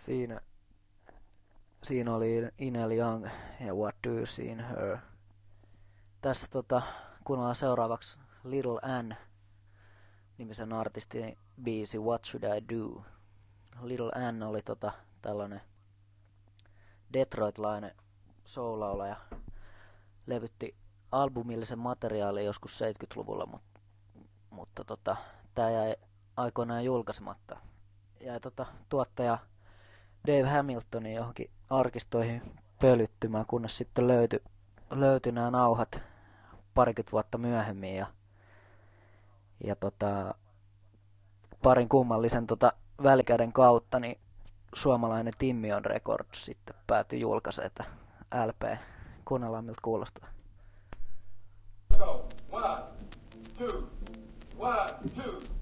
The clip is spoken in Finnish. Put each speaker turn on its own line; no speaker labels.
Siinä, siinä oli Inel Young ja What Do You See in Her. Tässä kuunnellaan seuraavaksi Little N nimisen artistin biisi What Should I Do. Little N oli tällainen Detroitlainen soul-laulaja. Levytti albumillisen materiaalin joskus 70-luvulla, mutta tää jäi aikoinaan julkaisematta. Jäi tuottaja Dave Hamiltonin johonkin arkistoihin pölyttymään, kunnes sitten löytyi nämä nauhat parikymmentä vuotta myöhemmin ja parin kummallisen välikäden kautta niin suomalainen Timmion Records sitten päätyi julkaisemaan LP. Kuunnellaan miltä kuulostaa. Go. 1, 2, 1, 2.